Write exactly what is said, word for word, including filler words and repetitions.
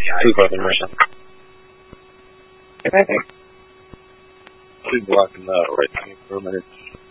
Two for the mission. She's blocking that right now for a minute.